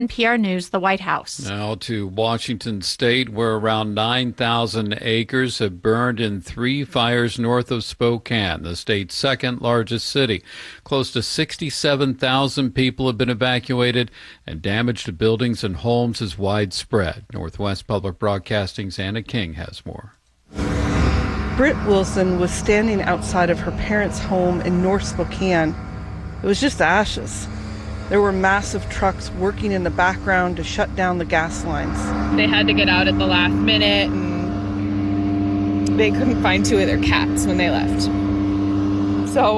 NPR News, the White House. Now to Washington State, where around 9,000 acres have burned in 3 fires north of Spokane, the state's second largest city. Close to 67,000 people have been evacuated, and damage to buildings and homes is widespread. Northwest Public Broadcasting's Anna King has more. Britt Wilson was standing outside of her parents' home in North Spokane. It was just ashes. There were massive trucks working in the background to shut down the gas lines. They had to get out at the last minute, and they couldn't find 2 of their cats when they left. So,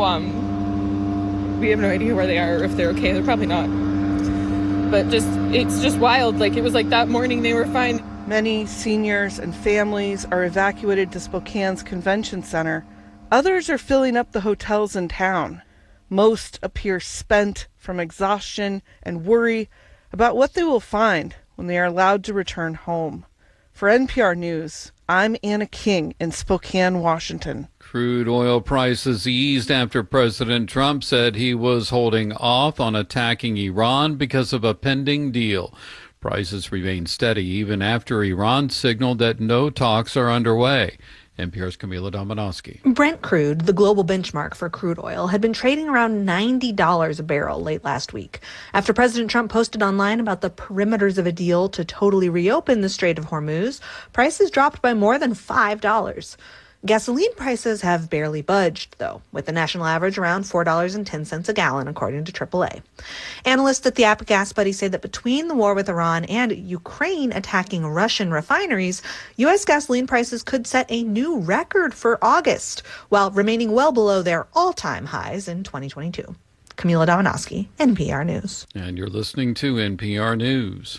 we have no idea where they are or if they're okay. They're probably not. But it's just wild. Like, it was like that morning they were fine. Many seniors and families are evacuated to Spokane's convention center. Others are filling up the hotels in town. Most appear spent from exhaustion and worry about what they will find when they are allowed to return home. For NPR News, I'm Anna King in Spokane, Washington. Crude oil prices eased after President Trump said he was holding off on attacking Iran because of a pending deal. Prices remain steady even after Iran signaled that no talks are underway. NPR's Camila Domonoske. Brent crude, the global benchmark for crude oil, had been trading around $90 a barrel late last week. After President Trump posted online about the perimeters of a deal to totally reopen the Strait of Hormuz, prices dropped by more than $5. Gasoline prices have barely budged, though, with the national average around $4.10 a gallon, according to AAA. Analysts at the App Gas Buddy say that between the war with Iran and Ukraine attacking Russian refineries, U.S. gasoline prices could set a new record for August, while remaining well below their all-time highs in 2022. Camila Domonoske, NPR News. And you're listening to NPR News.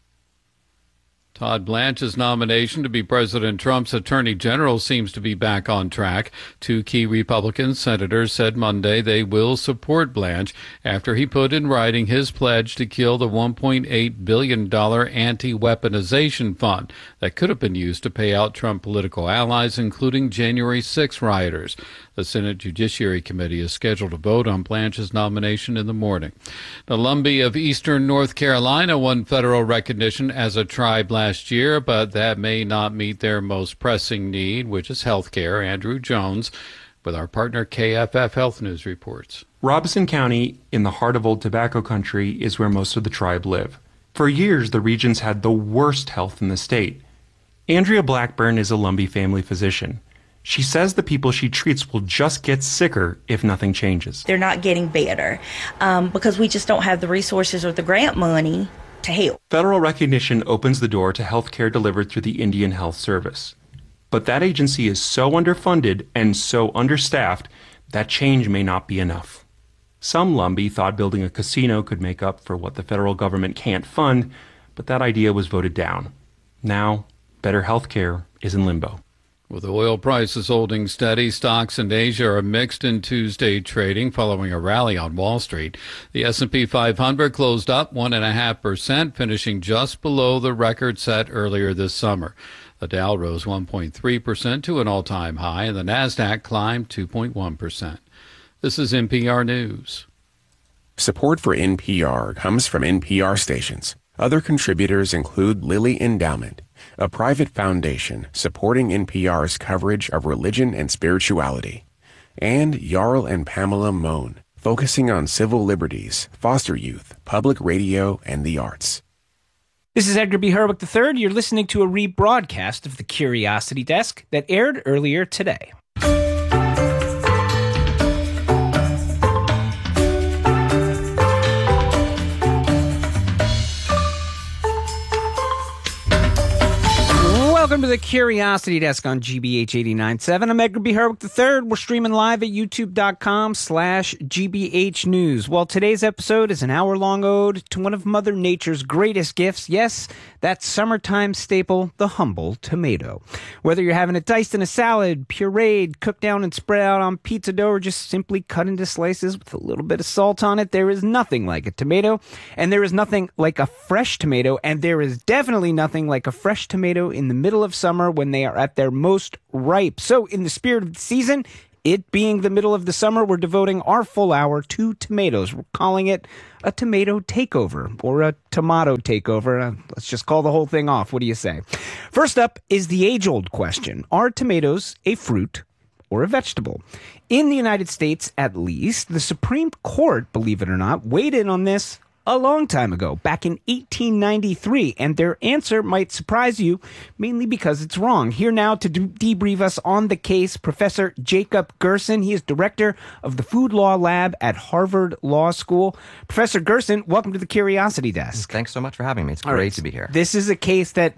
Todd Blanche's nomination to be President Trump's attorney general seems to be back on track. 2 key Republican senators said Monday they will support Blanche after he put in writing his pledge to kill the $1.8 billion anti-weaponization fund that could have been used to pay out Trump political allies, including January 6 rioters. The Senate Judiciary Committee is scheduled to vote on Blanche's nomination in the morning. The Lumbee of eastern North Carolina won federal recognition as a tribe last year, but that may not meet their most pressing need, which is health care. Andrew Jones with our partner KFF Health News reports. Robeson County, in the heart of Old Tobacco Country, is where most of the tribe live. For years, the region's had the worst health in the state. Andrea Blackburn is a Lumbee family physician. She says the people she treats will just get sicker if nothing changes. They're not getting better because we just don't have the resources or the grant money to help. Federal recognition opens the door to health care delivered through the Indian Health Service. But that agency is so underfunded and so understaffed that change may not be enough. Some Lumbee thought building a casino could make up for what the federal government can't fund, but that idea was voted down. Now, better health care is in limbo. With oil prices holding steady, stocks in Asia are mixed in Tuesday trading following a rally on Wall Street. The S&P 500 closed up 1.5%, finishing just below the record set earlier this summer. The Dow rose 1.3% to an all-time high, and the Nasdaq climbed 2.1%. This is NPR News. Support for NPR comes from NPR stations. Other contributors include Lilly Endowment, a private foundation supporting NPR's coverage of religion and spirituality, and Jarl and Pamela Mohn, focusing on civil liberties, foster youth, public radio, and the arts. This is Edgar B. Herwick III. You're listening to a rebroadcast of The Curiosity Desk that aired earlier today. Welcome to the Curiosity Desk on GBH 89.7. I'm Edgar B. Herwick III. We're streaming live at youtube.com/GBH News. Well, today's episode is an hour-long ode to one of Mother Nature's greatest gifts. Yes, that summertime staple, the humble tomato. Whether you're having it diced in a salad, pureed, cooked down and spread out on pizza dough, or just simply cut into slices with a little bit of salt on it, there is nothing like a tomato. And there is nothing like a fresh tomato. And there is definitely nothing like a fresh tomato in the middle of summer when they are at their most ripe. So in the spirit of the season, It being the middle of the summer, we're devoting our full hour to tomatoes. We're calling it a tomato takeover or a tomato takeover. Let's just call the whole thing off. What do you say? First up is the age-old question. Are tomatoes a fruit or a vegetable? In the United States, at least, the Supreme Court, believe it or not, weighed in on this a long time ago, back in 1893, and their answer might surprise you, mainly because it's wrong. Here now to debrief us on the case, Professor Jacob Gerson. He is director of the Food Law Lab at Harvard Law School. Professor Gerson, welcome to the Curiosity Desk. Thanks so much for having me. It's great to be here. This is a case that,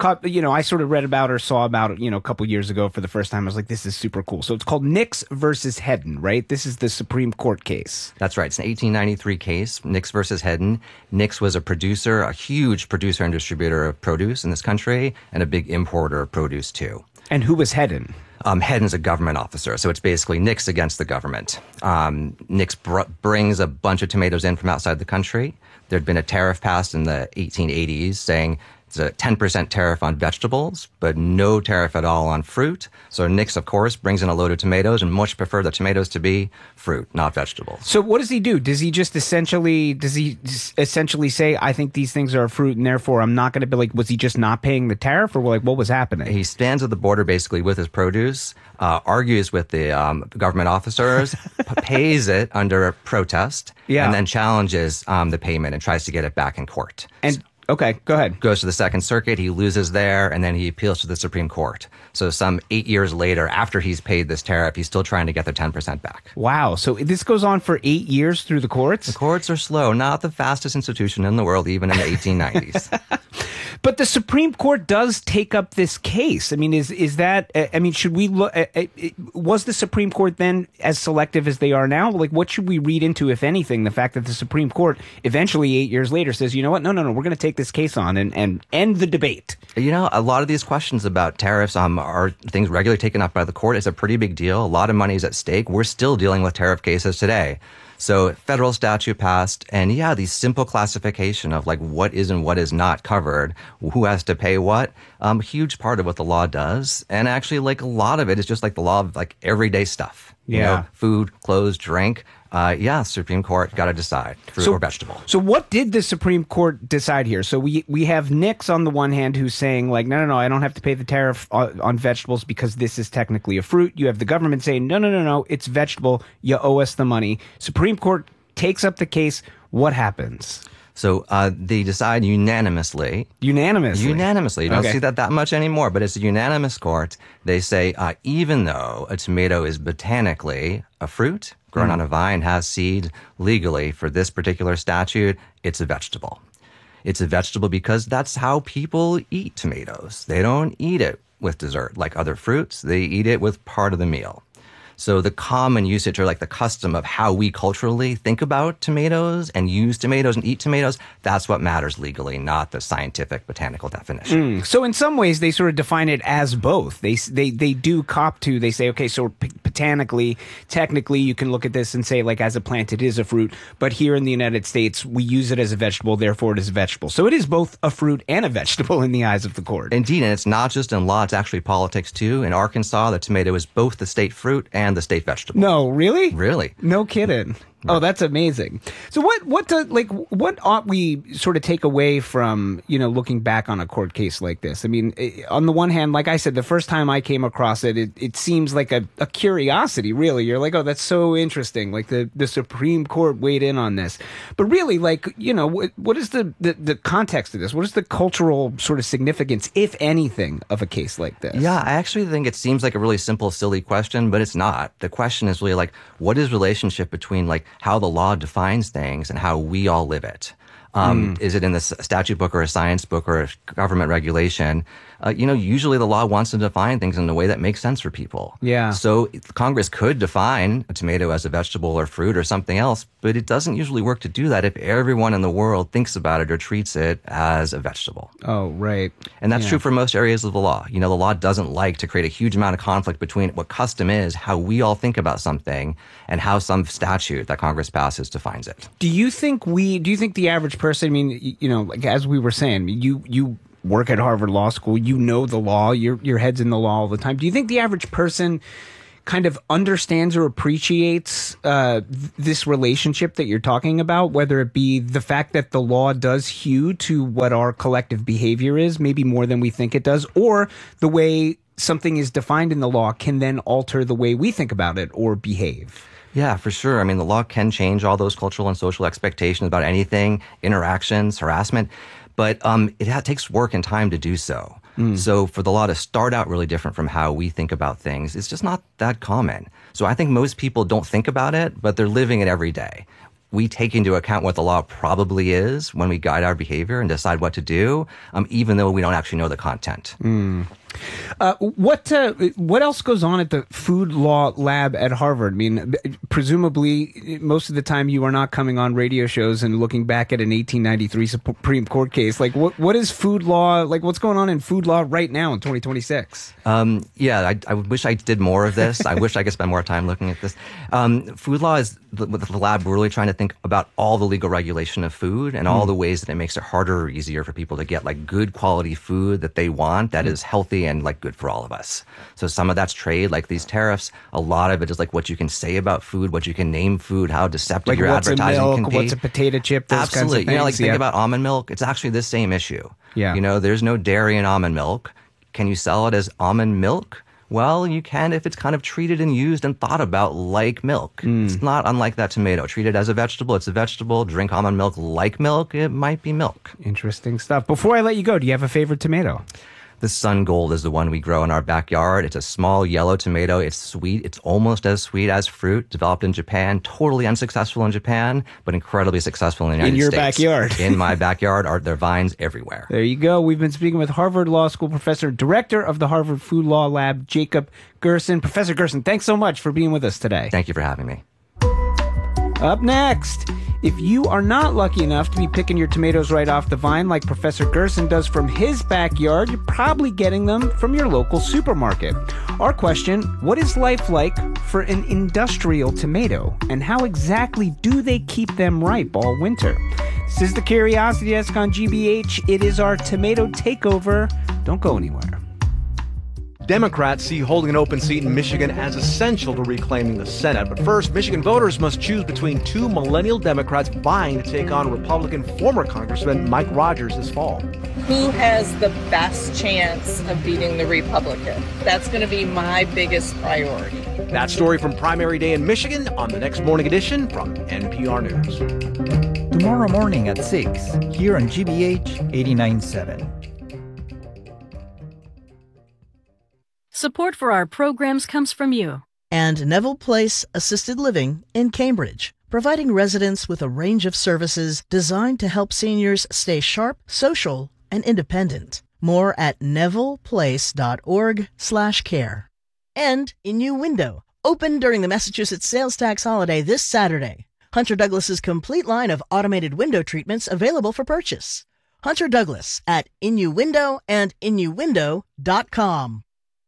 I sort of read about or saw about, a couple years ago for the first time. I was like, this is super cool. So it's called Nix versus Hedden, right? This is the Supreme Court case. That's right. It's an 1893 case, Nix versus Hedden. Nix was a huge producer and distributor of produce in this country, and a big importer of produce too. And who was Hedden? Hedden's a government officer, so it's basically Nix against the government. Nix brings a bunch of tomatoes in from outside the country. There'd been a tariff passed in the 1880s saying it's a 10% tariff on vegetables, but no tariff at all on fruit. So Nix, of course, brings in a load of tomatoes and much prefer the tomatoes to be fruit, not vegetables. So what does he do? Does he essentially say, I think these things are fruit and therefore I'm not going to be like, was he just not paying the tariff or like what was happening? He stands at the border basically with his produce, argues with the government officers, pays it under protest, and then challenges the payment and tries to get it back in court. Okay, go ahead. Goes to the Second Circuit, he loses there, and then he appeals to the Supreme Court. So some 8 years later, after he's paid this tariff, he's still trying to get the 10% back. Wow, so this goes on for 8 years through the courts? The courts are slow, not the fastest institution in the world, even in the 1890s. But the Supreme Court does take up this case. I mean, should we look, was the Supreme Court then as selective as they are now? Like, what should we read into, if anything, the fact that the Supreme Court eventually 8 years later says, you know what, no, we're going to take this case on and end the debate? A lot of these questions about tariffs are things regularly taken up by the court. It's a pretty big deal. A lot of money is at stake. We're still dealing with tariff cases today. So federal statute passed, and these simple classification of like what is and what is not covered, who has to pay what, a huge part of what the law does. And actually, like a lot of it is just like the law of like everyday stuff. Food, clothes, drink. Supreme Court got to decide, fruit or vegetable. So what did the Supreme Court decide here? So we have Nix on the one hand who's saying like, no, I don't have to pay the tariff on vegetables because this is technically a fruit. You have the government saying, no, it's vegetable. You owe us the money. Supreme Court takes up the case. What happens? So they decide unanimously. Unanimously? Unanimously. You don't see that much anymore, but it's a unanimous court. They say even though a tomato is botanically a fruit, grown on a vine, has seed legally for this particular statute, it's a vegetable. It's a vegetable because that's how people eat tomatoes. They don't eat it with dessert like other fruits. They eat it with part of the meal. So the common usage or like the custom of how we culturally think about tomatoes and use tomatoes and eat tomatoes, that's what matters legally, not the scientific botanical definition. So in some ways, they sort of define it as both. They do cop to, they say, okay, so botanically, technically, you can look at this and say, like, as a plant, it is a fruit. But here in the United States, we use it as a vegetable, therefore it is a vegetable. So it is both a fruit and a vegetable in the eyes of the court. Indeed, and it's not just in law, it's actually politics too. In Arkansas, the tomato is both the state fruit and the state vegetable. No, really? Really. No kidding. Oh, that's amazing. So what ought we sort of take away from, looking back on a court case like this? I mean, on the one hand, like I said, the first time I came across it, it seems like a curiosity, really. You're like, oh, that's so interesting. Like the Supreme Court weighed in on this. But really, like, what is the context of this? What is the cultural sort of significance, if anything, of a case like this? Yeah, I actually think it seems like a really simple, silly question, but it's not. The question is really like, what is relationship between like how the law defines things and how we all live it? Is it in the statute book or a science book or a government regulation? Usually the law wants to define things in a way that makes sense for people. Yeah. So Congress could define a tomato as a vegetable or fruit or something else, but it doesn't usually work to do that if everyone in the world thinks about it or treats it as a vegetable. Oh, right. And that's true for most areas of the law. The law doesn't like to create a huge amount of conflict between what custom is, how we all think about something, and how some statute that Congress passes defines it. Do you think the average person, I mean, like as we were saying, you work at Harvard Law School, the law, your head's in the law all the time. Do you think the average person kind of understands or appreciates this relationship that you're talking about, whether it be the fact that the law does hew to what our collective behavior is, maybe more than we think it does, or the way something is defined in the law can then alter the way we think about it or behave? Yeah, for sure. I mean, the law can change all those cultural and social expectations about anything, interactions, harassment, but it takes work and time to do so. So for the law to start out really different from how we think about things, it's just not that common. So I think most people don't think about it, but they're living it every day. We take into account what the law probably is when we guide our behavior and decide what to do, even though we don't actually know the content. What else goes on at the food law lab at Harvard? I mean, presumably, most of the time you are not coming on radio shows and looking back at an 1893 Supreme Court case. Like, what is food law? Like, what's going on in food law right now in 2026? Yeah, I wish I did more of this. I wish I could spend more time looking at this. Food law is with the lab. We're really trying to think about all the legal regulation of food and all the ways that it makes it harder or easier for people to get like good quality food that they want that is healthy and like good for all of us. So some of that's trade, like these tariffs. A lot of it is like what you can say about food, what you can name food, how deceptive like your what's advertising a milk, can be. What's a potato chip? Those Absolutely. kinds of things. You know, like think about almond milk. It's actually the same issue. Yeah. You know, there's no dairy in almond milk. Can you sell it as almond milk? Well, you can if it's kind of treated and used and thought about like milk. It's not unlike that tomato. Treat it as a vegetable, it's a vegetable. Drink almond milk like milk, it might be milk. Interesting stuff. Before I let you go, do you have a favorite tomato? The Sun Gold is the one we grow in our backyard. It's a small yellow tomato. It's sweet. It's almost as sweet as fruit. Developed in Japan. Totally unsuccessful in Japan, but incredibly successful in the United States. In your backyard. In my backyard. There are vines everywhere. There you go. We've been speaking with Harvard Law School professor, director of the Harvard Food Law Lab, Jacob Gerson. Professor Gerson, thanks so much for being with us today. Thank you for having me. Up next, if you are not lucky enough to be picking your tomatoes right off the vine like Professor Gerson does from his backyard, you're probably getting them from your local supermarket. Our question, what is life like for an industrial tomato? And how exactly do they keep them ripe all winter? This is the Curiosity Desk on GBH. It is our tomato takeover. Don't go anywhere. Democrats see holding an open seat in Michigan as essential to reclaiming the Senate. But first, Michigan voters must choose between two millennial Democrats vying to take on Republican former Congressman Mike Rogers this fall. Who has the best chance of beating the Republican? That's going to be my biggest priority. That story from primary day in Michigan on the next morning edition from NPR News. Tomorrow morning at 6, here on GBH 89.7. Support for our programs comes from you. And Neville Place Assisted Living in Cambridge, providing residents with a range of services designed to help seniors stay sharp, social, and independent. More at nevilleplace.org/care. And Innu Window, open during the Massachusetts sales tax holiday this Saturday. Hunter Douglas's complete line of automated window treatments available for purchase. Hunter Douglas at Innu Window and InnuWindow.com.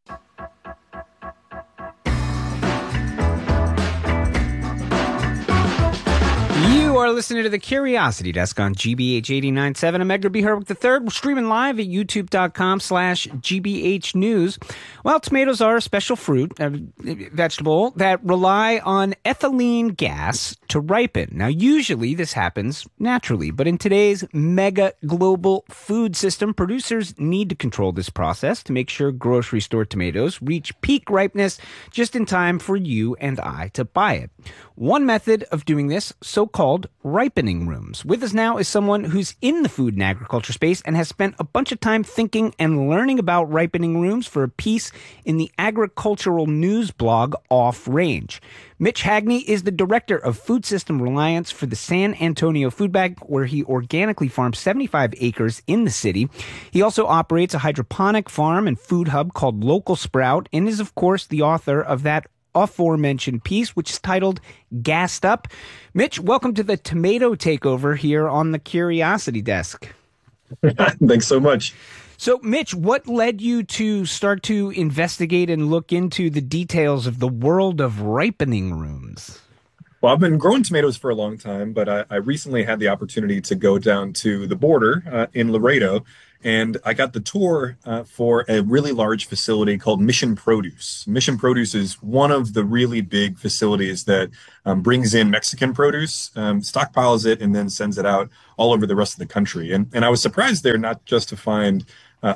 You are listening to the Curiosity Desk on GBH 89.7. I'm Edgar B. Herwick III. We're streaming live at youtube.com/GBH News. Well, tomatoes are a special fruit, vegetable, that rely on ethylene gas to ripen. Now, usually this happens naturally, but in today's mega global food system, producers need to control this process to make sure grocery store tomatoes reach peak ripeness just in time for you and I to buy it. One method of doing this, so-called ripening rooms. With us now is someone who's in the food and agriculture space and has spent a bunch of time thinking and learning about ripening rooms for a piece in the agricultural news blog Off Range. Mitch Hagney is the director of food system reliance for the San Antonio Food Bank, where he organically farms 75 acres in the city. He also operates a hydroponic farm and food hub called Local Sprout and is, of course, the author of that aforementioned piece, which is titled Gassed Up. Mitch, welcome to the tomato takeover here on the Curiosity Desk. Thanks so much. So, Mitch, what led you to start to investigate and look into the details of the world of ripening rooms? Well, I've been growing tomatoes for a long time, but I recently had the opportunity to go down to the border in Laredo, and I got the tour for a really large facility called Mission Produce. Mission Produce is one of the really big facilities that brings in Mexican produce, stockpiles it, and then sends it out all over the rest of the country. And I was surprised there not just to find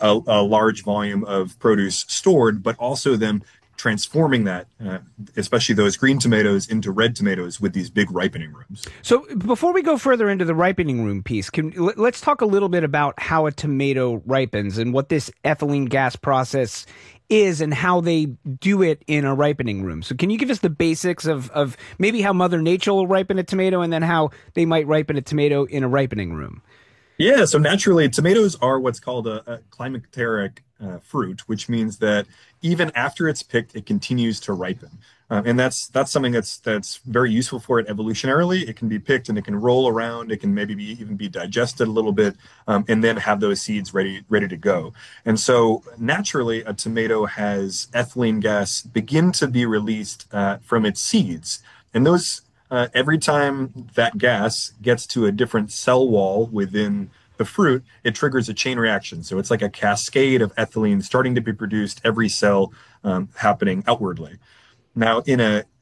a large volume of produce stored, but also them transforming that, especially those green tomatoes, into red tomatoes with these big ripening rooms. So before we go further into the ripening room piece, let's talk a little bit about how a tomato ripens and what this ethylene gas process is and how they do it in a ripening room. So can you give us the basics of maybe how Mother Nature will ripen a tomato and then how they might ripen a tomato in a ripening room? Yeah, so naturally, tomatoes are what's called a climacteric fruit, which means that even after it's picked, it continues to ripen. And that's something that's very useful for it evolutionarily. It can be picked and it can roll around. It can maybe even be digested a little bit, and then have those seeds ready to go. And so naturally, a tomato has ethylene gas begin to be released from its seeds. And those every time that gas gets to a different cell wall within the fruit, it triggers a chain reaction. So it's like a cascade of ethylene starting to be produced, every cell happening outwardly. Now, in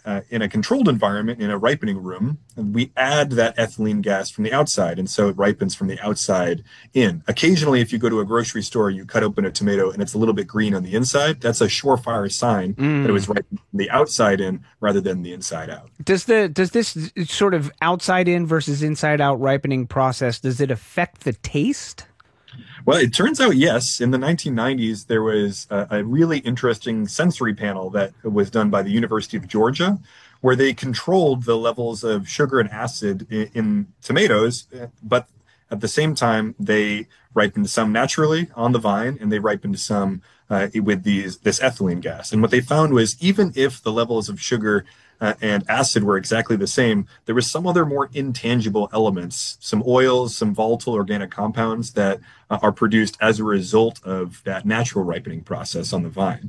a controlled environment, in a ripening room, we add that ethylene gas from the outside, and so it ripens from the outside in. Occasionally, if you go to a grocery store, you cut open a tomato and it's a little bit green on the inside. That's a surefire sign that it was ripened from the outside in rather than the inside out. Does this sort of outside in versus inside out ripening process, does it affect the taste? Well, it turns out, yes. In the 1990s, there was a really interesting sensory panel that was done by the University of Georgia, where they controlled the levels of sugar and acid in tomatoes, but at the same time, they ripened some naturally on the vine, and they ripened some with this ethylene gas. And what they found was even if the levels of sugar and acid were exactly the same, there was some other more intangible elements, some oils, some volatile organic compounds that are produced as a result of that natural ripening process on the vine.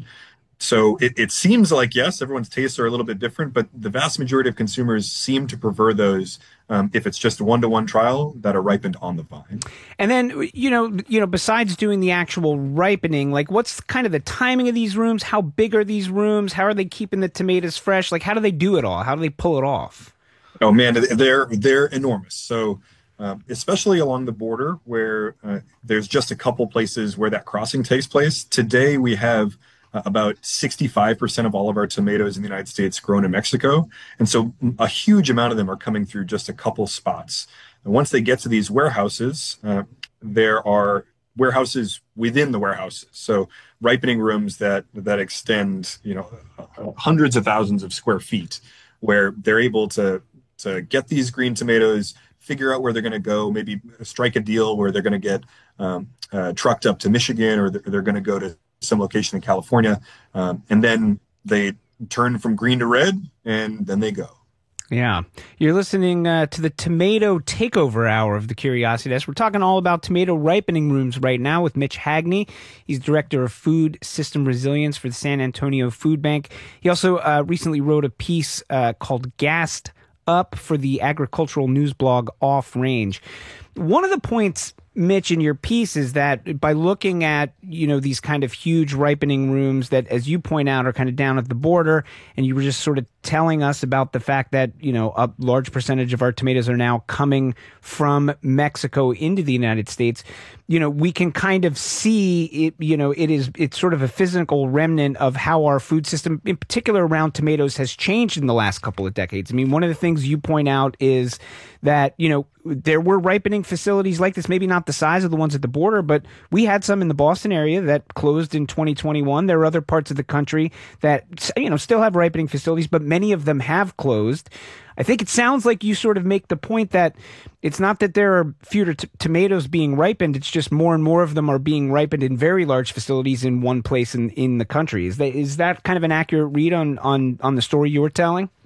So it seems like, yes, everyone's tastes are a little bit different, but the vast majority of consumers seem to prefer those if it's just a one-to-one trial that are ripened on the vine. And then, you know, besides doing the actual ripening, like what's kind of the timing of these rooms? How big are these rooms? How are they keeping the tomatoes fresh? Like, how do they do it all? How do they pull it off? Oh man, they're enormous. So especially along the border where there's just a couple places where that crossing takes place. Today we have about 65% of all of our tomatoes in the United States grown in Mexico. And so a huge amount of them are coming through just a couple spots. And once they get to these warehouses, there are warehouses within the warehouses. So ripening rooms that extend, hundreds of thousands of square feet, where they're able to get these green tomatoes, figure out where they're going to go, maybe strike a deal where they're going to get trucked up to Michigan, or they're going to go to some location in California, and then they turn from green to red, and then they go. Yeah. You're listening to the Tomato Takeover Hour of the Curiosity Desk. We're talking all about tomato ripening rooms right now with Mitch Hagney. He's Director of Food System Resilience for the San Antonio Food Bank. He also recently wrote a piece called Gassed Up for the agricultural news blog Off Range. One of the points, Mitch, in your piece is that by looking at, these kind of huge ripening rooms that, as you point out, are kind of down at the border, and you were just sort of telling us about the fact that, a large percentage of our tomatoes are now coming from Mexico into the United States, we can kind of see it, it's sort of a physical remnant of how our food system, in particular around tomatoes, has changed in the last couple of decades. I mean, one of the things you point out is that, there were ripening facilities like this, maybe not the size of the ones at the border, but we had some in the Boston area that closed in 2021. There are other parts of the country that, still have ripening facilities, but many of them have closed. I think it sounds like you sort of make the point that it's not that there are fewer tomatoes being ripened, it's just more and more of them are being ripened in very large facilities in one place in the country. Is that kind of an accurate read on the story you were telling?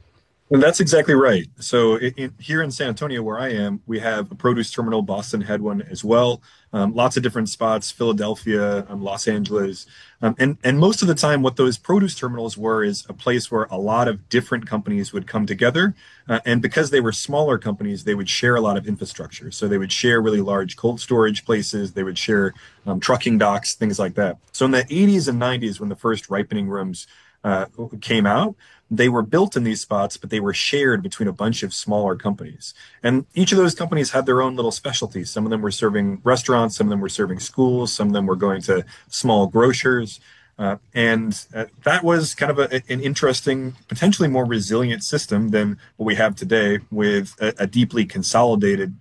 And that's exactly right. So here in San Antonio, where I am, we have a produce terminal. Boston had one as well. Lots of different spots, Philadelphia, Los Angeles. And most of the time, what those produce terminals were is a place where a lot of different companies would come together. And because they were smaller companies, they would share a lot of infrastructure. So they would share really large cold storage places. They would share trucking docks, things like that. So in the 80s and 90s, when the first ripening rooms came out, they were built in these spots, but they were shared between a bunch of smaller companies. And each of those companies had their own little specialties. Some of them were serving restaurants, some of them were serving schools, some of them were going to small grocers. And that was kind of an interesting, potentially more resilient system than what we have today, with a deeply consolidated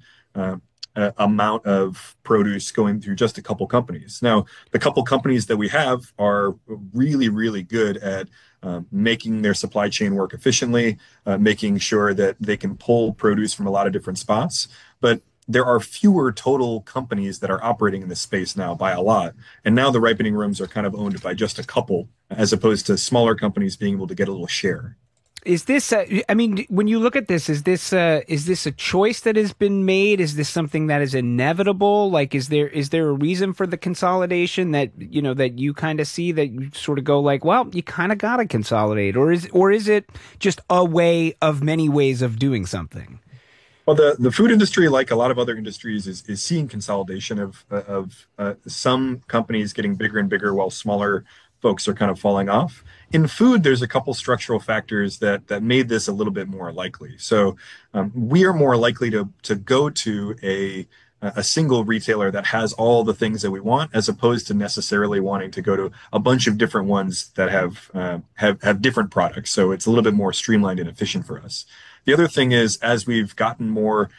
amount of produce going through just a couple companies. Now, the couple companies that we have are really, really good at making their supply chain work efficiently, making sure that they can pull produce from a lot of different spots. But there are fewer total companies that are operating in this space now by a lot. And now the ripening rooms are kind of owned by just a couple, as opposed to smaller companies being able to get a little share. Is this? I mean, when you look at this, is this a choice that has been made? Is this something that is inevitable? Like, is there a reason for the consolidation that you kind of see, that you sort of go like, well, you kind of got to consolidate, or is it just a way of many ways of doing something? Well, the food industry, like a lot of other industries, is seeing consolidation of some companies getting bigger and bigger while smaller folks are kind of falling off. In food, there's a couple structural factors that made this a little bit more likely. So we are more likely to go to a single retailer that has all the things that we want, as opposed to necessarily wanting to go to a bunch of different ones that have different products. So it's a little bit more streamlined and efficient for us. The other thing is, as we've gotten more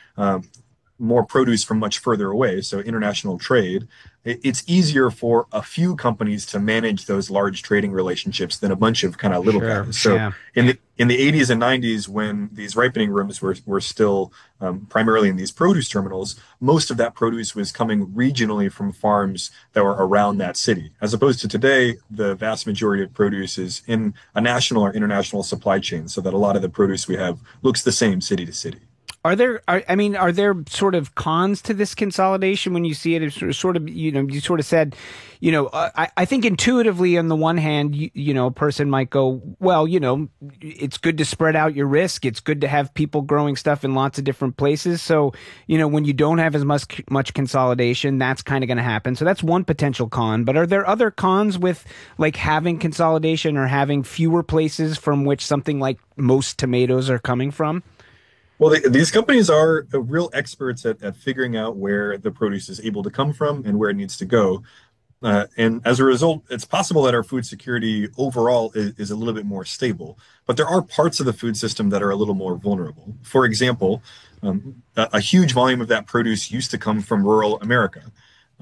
produce from much further away, so international trade, it's easier for a few companies to manage those large trading relationships than a bunch of kind of little guys. So yeah. in the 80s and 90s, when these ripening rooms were still primarily in these produce terminals, most of that produce was coming regionally from farms that were around that city. As opposed to today, the vast majority of produce is in a national or international supply chain, so that a lot of the produce we have looks the same city to city. Are there sort of cons to this consolidation when you see it? You sort of said, I think intuitively on the one hand, a person might go, well, it's good to spread out your risk. It's good to have people growing stuff in lots of different places. So, when you don't have as much consolidation, that's kind of going to happen. So that's one potential con. But are there other cons with like having consolidation or having fewer places from which something like most tomatoes are coming from? Well, these companies are real experts at figuring out where the produce is able to come from and where it needs to go. And as a result, it's possible that our food security overall is a little bit more stable. But there are parts of the food system that are a little more vulnerable. For example, a huge volume of that produce used to come from rural America.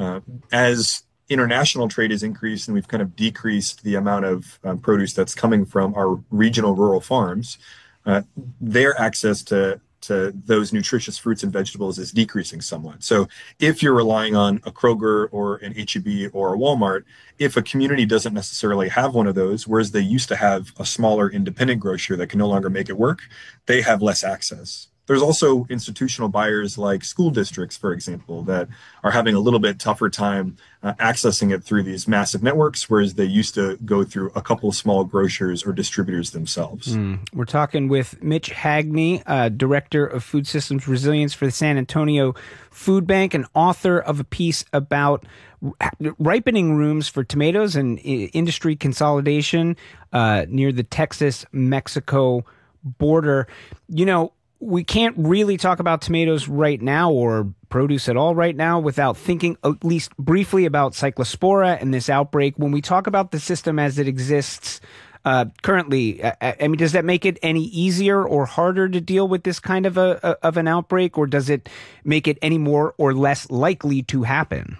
As international trade has increased and we've kind of decreased the amount of produce that's coming from our regional rural farms, their access to those nutritious fruits and vegetables is decreasing somewhat. So if you're relying on a Kroger or an H-E-B or a Walmart, if a community doesn't necessarily have one of those, whereas they used to have a smaller independent grocer that can no longer make it work, they have less access. There's also institutional buyers like school districts, for example, that are having a little bit tougher time accessing it through these massive networks, whereas they used to go through a couple of small grocers or distributors themselves. We're talking with Mitch Hagney, Director of Food Systems Resilience for the San Antonio Food Bank, and author of a piece about ripening rooms for tomatoes and industry consolidation near the Texas-Mexico border. We can't really talk about tomatoes right now, or produce at all right now, without thinking at least briefly about Cyclospora and this outbreak. When we talk about the system as it exists currently, does that make it any easier or harder to deal with this kind of an outbreak, or does it make it any more or less likely to happen?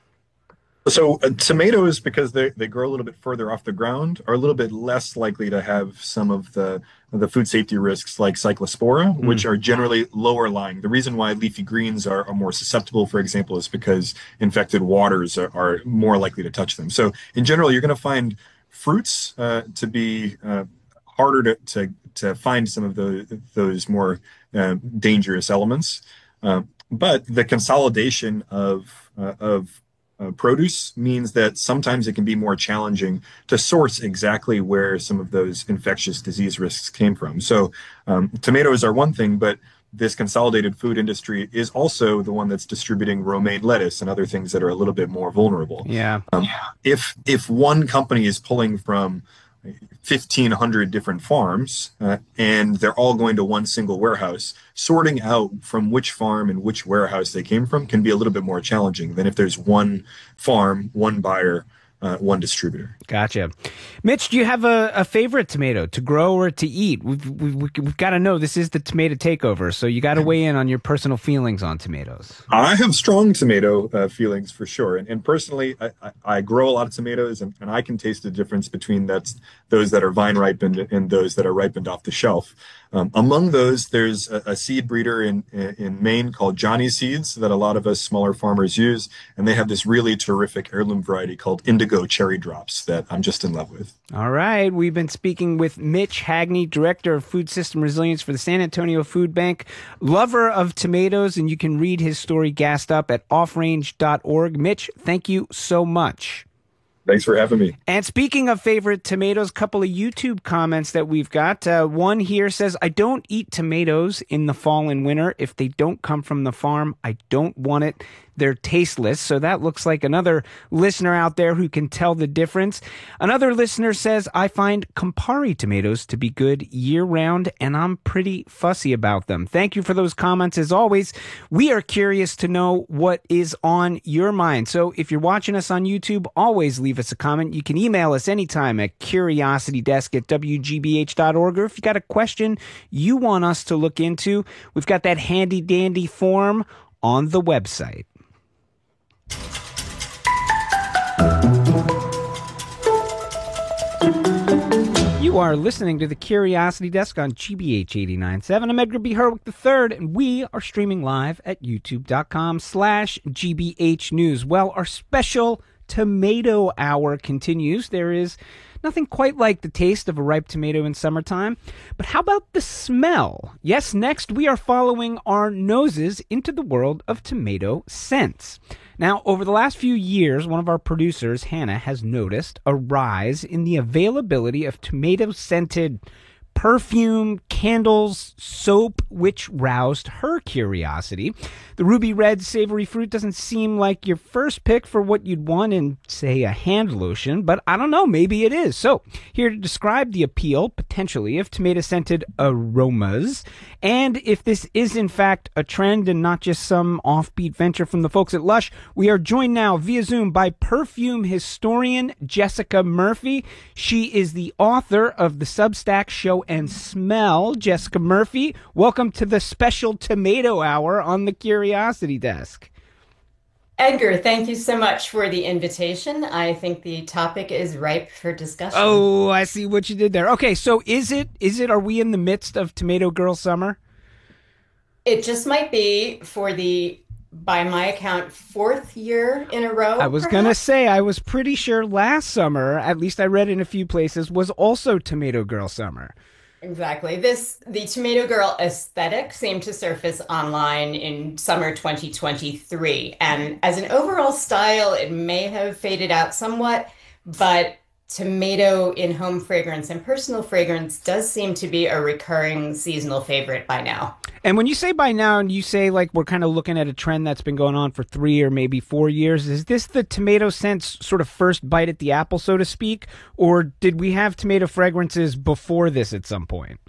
So tomatoes, because they grow a little bit further off the ground, are a little bit less likely to have some of the food safety risks like Cyclospora, which are generally lower lying. The reason why leafy greens are more susceptible, for example, is because infected waters are more likely to touch them. So in general, you're going to find fruits to be harder to find some of those more dangerous elements. But the consolidation of produce means that sometimes it can be more challenging to source exactly where some of those infectious disease risks came from. So tomatoes are one thing, but this consolidated food industry is also the one that's distributing romaine lettuce and other things that are a little bit more vulnerable. Yeah. If one company is pulling from 1,500 different farms and they're all going to one single warehouse, sorting out from which farm and which warehouse they came from can be a little bit more challenging than if there's one farm, one buyer, one distributor. Gotcha. Mitch, do you have a favorite tomato to grow or to eat? We've got to know, this is the tomato takeover, so you got to weigh in on your personal feelings on tomatoes. I have strong tomato feelings for sure. And personally, I grow a lot of tomatoes, and I can taste the difference between those that are vine ripened and those that are ripened off the shelf. Among those, there's a seed breeder in Maine called Johnny Seeds that a lot of us smaller farmers use. And they have this really terrific heirloom variety called Indigo Cherry Drops that I'm just in love with. All right. We've been speaking with Mitch Hagney, Director of Food System Resilience for the San Antonio Food Bank, lover of tomatoes, and you can read his story gassed up at offrange.org. Mitch, thank you so much. Thanks for having me. And speaking of favorite tomatoes, a couple of YouTube comments that we've got. One here says, I don't eat tomatoes in the fall and winter. If they don't come from the farm, I don't want it. They're tasteless. So that looks like another listener out there who can tell the difference. Another listener says, I find Campari tomatoes to be good year-round, and I'm pretty fussy about them. Thank you for those comments. As always, we are curious to know what is on your mind. So if you're watching us on YouTube, always leave us a comment. You can email us anytime at curiositydesk@wgbh.org. Or if you got a question you want us to look into, we've got that handy-dandy form on the website. You are listening to the Curiosity Desk on GBH 89.7. I'm Edgar B. Herwick III, and we are streaming live at youtube.com/GBH News. Well, our special Tomato Hour continues. There is nothing quite like the taste of a ripe tomato in summertime. But how about the smell? Yes, next we are following our noses into the world of tomato scents. Now, over the last few years, one of our producers, Hannah, has noticed a rise in the availability of tomato-scented perfume, candles, soap, which roused her curiosity. The ruby red savory fruit doesn't seem like your first pick for what you'd want in, say, a hand lotion, but I don't know, maybe it is. So, here to describe the appeal, potentially, of tomato-scented aromas, and if this is in fact a trend and not just some offbeat venture from the folks at Lush, we are joined now via Zoom by perfume historian Jessica Murphy. She is the author of the Substack Show and Smell. Jessica Murphy, welcome to the special Tomato Hour on the Curiosity Desk. Edgar, thank you so much for the invitation. I think the topic is ripe for discussion. Oh, I see what you did there. Okay, so are we in the midst of Tomato Girl Summer? It just might be for the, by my account, 4th year in a row. I was going to say, I was pretty sure last summer, at least I read in a few places, was also Tomato Girl Summer. Exactly. The Tomato Girl aesthetic seemed to surface online in summer 2023. And as an overall style, it may have faded out somewhat, but tomato in home fragrance and personal fragrance does seem to be a recurring seasonal favorite by now. And when you say by now, and you say like we're kind of looking at a trend that's been going on for 3 or maybe 4 years, is this the tomato scent's sort of first bite at the apple, so to speak? Or did we have tomato fragrances before this at some point?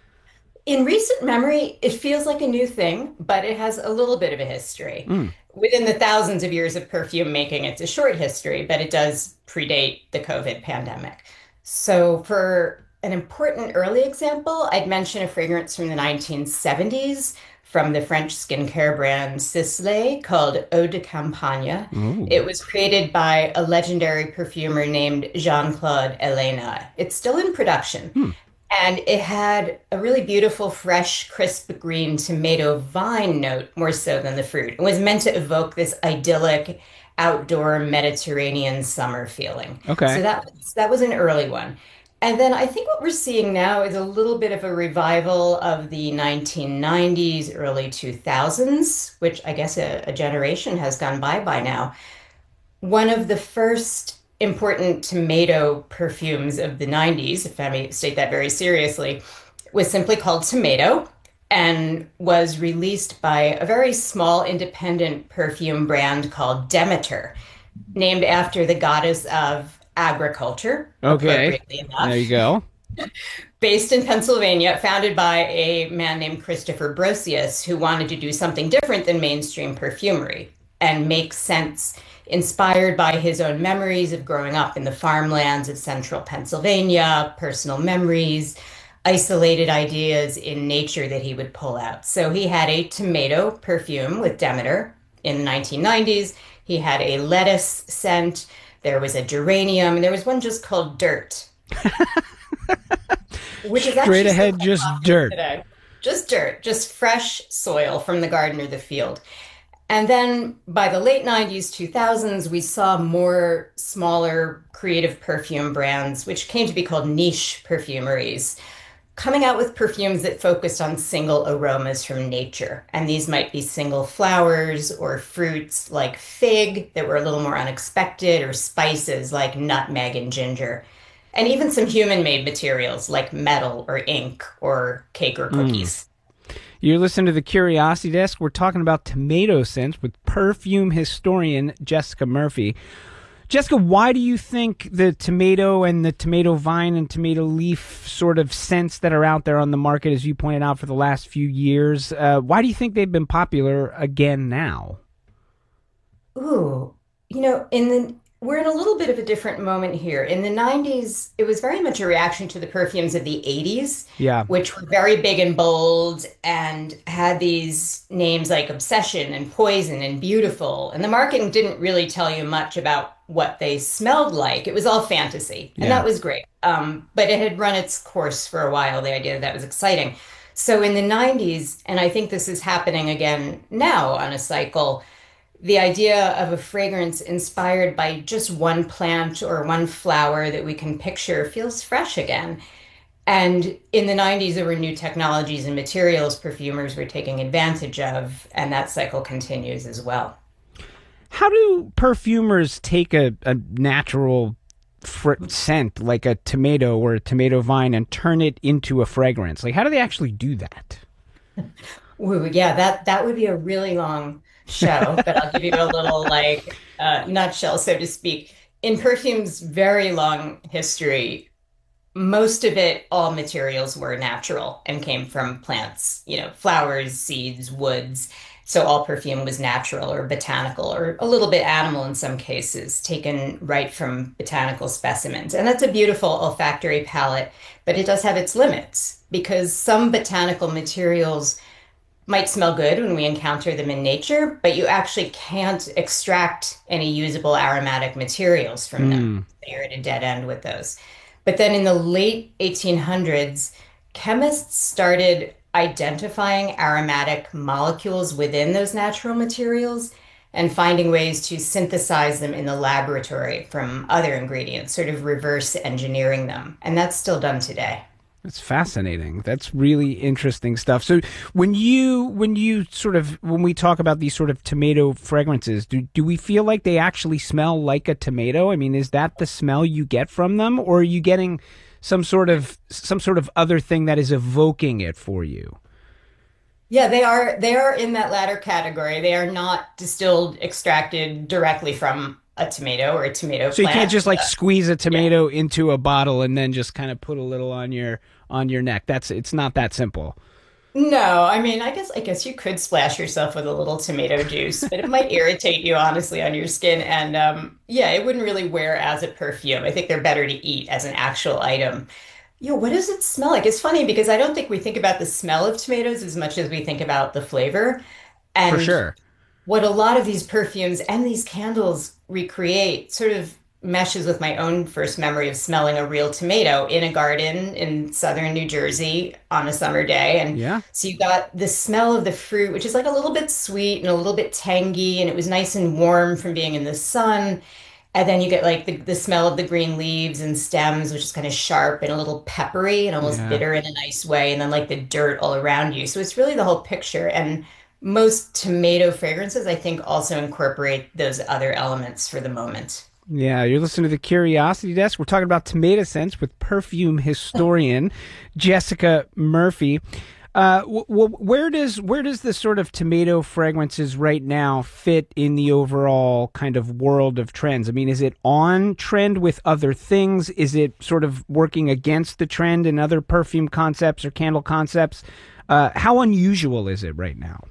In recent memory, it feels like a new thing, but it has a little bit of a history. Within the thousands of years of perfume making, it's a short history, but it does predate the COVID pandemic. So for an important early example, I'd mention a fragrance from the 1970s from the French skincare brand Sisley called Eau de Campagne. It was created by a legendary perfumer named Jean-Claude Elena. It's still in production. And it had a really beautiful, fresh, crisp green tomato vine note, more so than the fruit. It was meant to evoke this idyllic outdoor Mediterranean summer feeling. Okay. So that was an early one. And then I think what we're seeing now is a little bit of a revival of the 1990s, early 2000s, which I guess a generation has gone by now. One of the first important tomato perfumes of the 90s, if I may state that very seriously, was simply called Tomato and was released by a very small independent perfume brand called Demeter, named after the goddess of agriculture. Okay, there you go. Based in Pennsylvania, founded by a man named Christopher Brosius, who wanted to do something different than mainstream perfumery and make sense, inspired by his own memories of growing up in the farmlands of central Pennsylvania, personal memories, isolated ideas in nature that he would pull out. So he had a tomato perfume with Demeter in the 1990s. He had a lettuce scent. There was a geranium, and there was one just called Dirt. Which is straight ahead, just dirt. Today. Just dirt, just fresh soil from the garden or the field. And then by the late 90s, 2000s, we saw more smaller creative perfume brands, which came to be called niche perfumeries, coming out with perfumes that focused on single aromas from nature. And these might be single flowers or fruits like fig that were a little more unexpected, or spices like nutmeg and ginger. And even some human-made materials like metal or ink or cake or cookies. You're listening to The Curiosity Desk. We're talking about tomato scents with perfume historian Jessica Murphy. Jessica, why do you think the tomato and the tomato vine and tomato leaf sort of scents that are out there on the market, as you pointed out, for the last few years, why do you think they've been popular again now? Ooh, we're in a little bit of a different moment here. In the 90s, it was very much a reaction to the perfumes of the 80s, which were very big and bold and had these names like Obsession and Poison and Beautiful. And the marketing didn't really tell you much about what they smelled like. It was all fantasy, and that was great. But it had run its course for a while, the idea that was exciting. So in the 90s, and I think this is happening again now on a cycle, the idea of a fragrance inspired by just one plant or one flower that we can picture feels fresh again. And in the 90s, there were new technologies and materials perfumers were taking advantage of, and that cycle continues as well. How do perfumers take a natural scent like a tomato or a tomato vine and turn it into a fragrance? Like, how do they actually do that? Ooh, yeah, that would be a really long show, but I'll give you a little nutshell, so to speak. In perfume's very long history, most of it, all materials were natural and came from plants, flowers, seeds, woods. So all perfume was natural or botanical or a little bit animal in some cases, taken right from botanical specimens. And that's a beautiful olfactory palette, but it does have its limits because some botanical materials might smell good when we encounter them in nature, but you actually can't extract any usable aromatic materials from them. You're at a dead end with those. But then in the late 1800s, chemists started identifying aromatic molecules within those natural materials and finding ways to synthesize them in the laboratory from other ingredients, sort of reverse engineering them. And that's still done today. That's fascinating. That's really interesting stuff. So when we talk about these sort of tomato fragrances, do we feel like they actually smell like a tomato? I mean, is that the smell you get from them, or are you getting some sort of other thing that is evoking it for you? Yeah, they are in that latter category. They are not distilled, extracted directly from a tomato or a tomato plant. So you can't just squeeze a tomato into a bottle and then just kind of put a little on your neck. It's not that simple. No, I mean, I guess you could splash yourself with a little tomato juice, but it might irritate you honestly on your skin, and it wouldn't really wear as a perfume. I think they're better to eat as an actual item. What does it smell like? It's funny because I don't think we think about the smell of tomatoes as much as we think about the flavor. And for sure, what a lot of these perfumes and these candles recreate sort of meshes with my own first memory of smelling a real tomato in a garden in southern New Jersey on a summer day. And so you got the smell of the fruit, which is like a little bit sweet and a little bit tangy, and it was nice and warm from being in the sun. And then you get like the smell of the green leaves and stems, which is kind of sharp and a little peppery and almost bitter in a nice way. And then like the dirt all around you. So it's really the whole picture. And most tomato fragrances, I think, also incorporate those other elements for the moment. Yeah, you're listening to the Curiosity Desk. We're talking about tomato scents with perfume historian Jessica Murphy. Where does the sort of tomato fragrances right now fit in the overall kind of world of trends? I mean, is it on trend with other things? Is it sort of working against the trend in other perfume concepts or candle concepts? How unusual is it right now?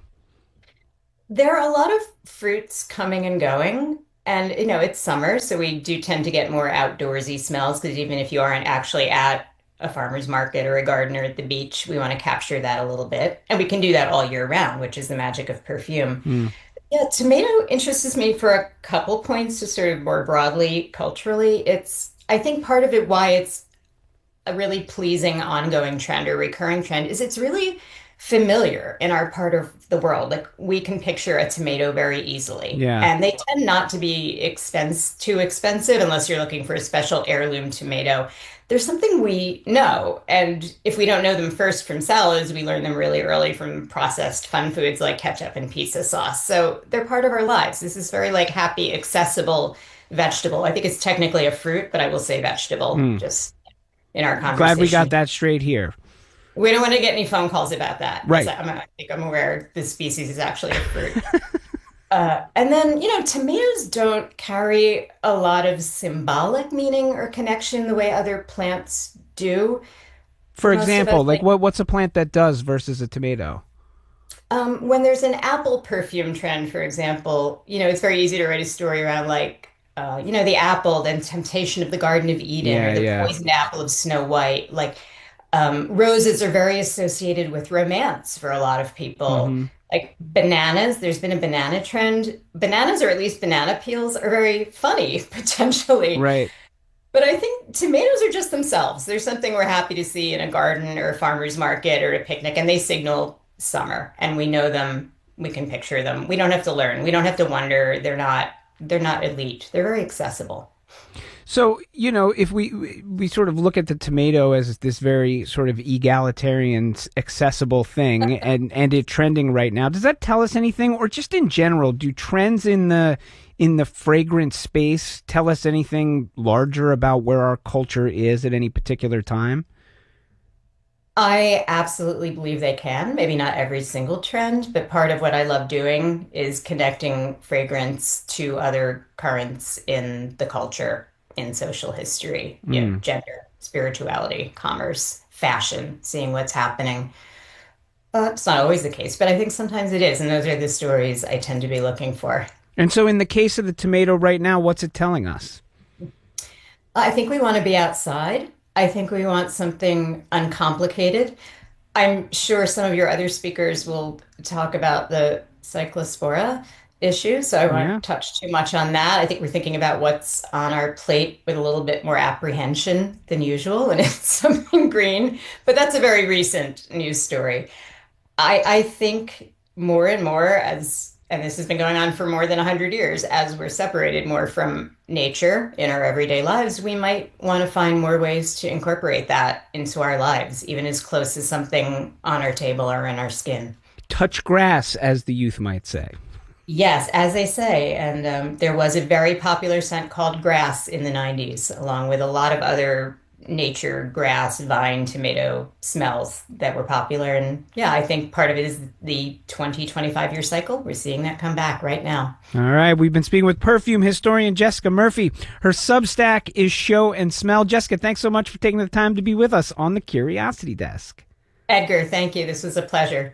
There are a lot of fruits coming and going. And, it's summer, so we do tend to get more outdoorsy smells because even if you aren't actually at a farmer's market or a garden or at the beach, we want to capture that a little bit. And we can do that all year round, which is the magic of perfume. Yeah, tomato interests me for a couple points, just sort of more broadly, culturally. I think part of it, why it's a really pleasing ongoing trend or recurring trend, is it's really familiar in our part of the world. Like we can picture a tomato very easily. Yeah. And they tend not to be too expensive unless you're looking for a special heirloom tomato. There's something we know. And if we don't know them first from salads, we learn them really early from processed fun foods like ketchup and pizza sauce. So they're part of our lives. This is very like happy, accessible vegetable. I think it's technically a fruit, but I will say vegetable just in our conversation. Glad we got that straight here. We don't want to get any phone calls about that. Right. I think I'm aware this species is actually a fruit. And then, tomatoes don't carry a lot of symbolic meaning or connection the way other plants do. For example, like what's a plant that does versus a tomato? When there's an apple perfume trend, for example, it's very easy to write a story around like, the apple, then Temptation of the Garden of Eden, or the poisoned apple of Snow White. Like, roses are very associated with romance for a lot of people. Like bananas, there's been a banana trend. Bananas, or at least banana peels, are very funny, potentially. Right. But I think tomatoes are just themselves. There's something we're happy to see in a garden or a farmer's market or a picnic, and they signal summer. And we know them, we can picture them. We don't have to learn. We don't have to wonder. They're not elite. They're very accessible. So, if we sort of look at the tomato as this very sort of egalitarian, accessible thing and it trending right now, does that tell us anything? Or just in general, do trends in the fragrance space tell us anything larger about where our culture is at any particular time? I absolutely believe they can. Maybe not every single trend, but part of what I love doing is connecting fragrance to other currents in the culture, in social history, gender, spirituality, commerce, fashion, seeing what's happening. It's not always the case, but I think sometimes it is. And those are the stories I tend to be looking for. And so in the case of the tomato right now, what's it telling us? I think we want to be outside. I think we want something uncomplicated. I'm sure some of your other speakers will talk about the Cyclospora issue, so I won't touch too much on that. I think we're thinking about what's on our plate with a little bit more apprehension than usual, and it's something green, but that's a very recent news story. I think more and more and this has been going on for more than 100 years, as we're separated more from nature in our everyday lives, we might want to find more ways to incorporate that into our lives, even as close as something on our table or in our skin. Touch grass, as the youth might say. Yes, as they say. And there was a very popular scent called Grass in the 90s, along with a lot of other nature, grass, vine, tomato smells that were popular. And yeah, I think part of it is the 20-25 year cycle. We're seeing that come back right now. All right. We've been speaking with perfume historian Jessica Murphy. Her Substack is Show and Smell. Jessica, thanks so much for taking the time to be with us on the Curiosity Desk. Edgar, thank you. This was a pleasure.